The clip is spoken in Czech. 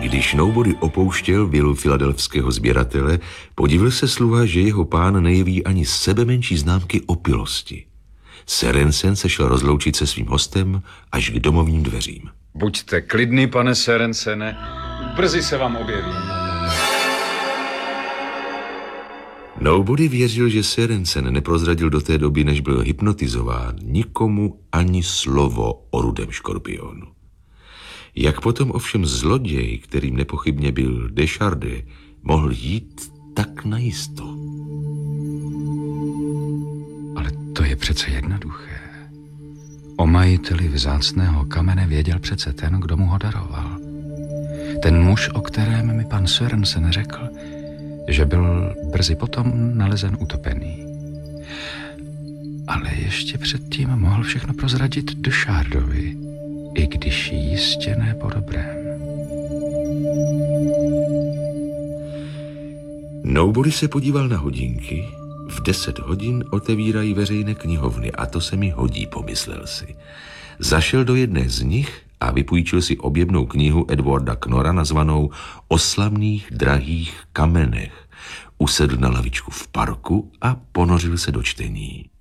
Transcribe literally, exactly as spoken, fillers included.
Když Nobody opouštěl vilu filadelfského sběratele, podivil se sluha, že jeho pán nejeví ani sebe menší známky opilosti. Sørensen se šel rozloučit se svým hostem až k domovním dveřím. Buďte klidný, pane Sørensene, brzy se vám objevím. Nobody věřil, že Sørensen neprozradil do té doby, než byl hypnotizován, nikomu ani slovo o rudém škorpionu. Jak potom ovšem zloděj, kterým nepochybně byl Deschardes, mohl jít tak najisto? Ale to je přece jednoduché. O majiteli vzácného kamene věděl přece ten, kdo mu ho daroval. Ten muž, o kterém mi pan Sørensen řekl, že byl brzy potom nalezen utopený. Ale ještě předtím mohl všechno prozradit Deschardesovi, i když jistě ne po dobrém. Nobody se podíval na hodinky. V deset hodin otevírají veřejné knihovny a to se mi hodí, pomyslel si. Zašel do jedné z nich a vypůjčil si objevnou knihu Edwarda Knorra nazvanou O slavných drahých kamenech. Usedl na lavičku v parku a ponořil se do čtení.